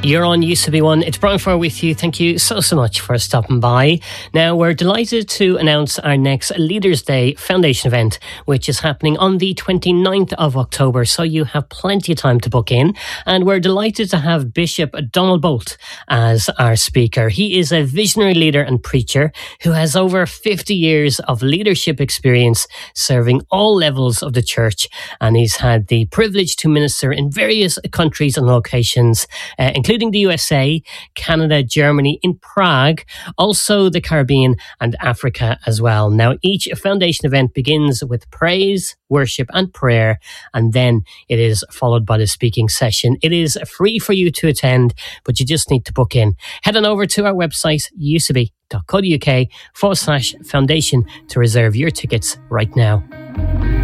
You're on UCB1. It's Brian Farr with you. Thank you so much for stopping by. Now, we're delighted to announce our next Leaders' Day Foundation event, which is happening on the 29th of October, so you have plenty of time to book in. And we're delighted to have Bishop Donald Bolt as our speaker. He is a visionary leader and preacher who has over 50 years of leadership experience serving all levels of the church. And he's had the privilege to minister in various countries and locations, including the USA, Canada, Germany, in Prague, also the Caribbean and Africa as well. Now, each foundation event begins with praise, worship and prayer, and then it is followed by the speaking session. It is free for you to attend, but you just need to book in. Head on over to our website, ucb.co.uk/foundation to reserve your tickets right now.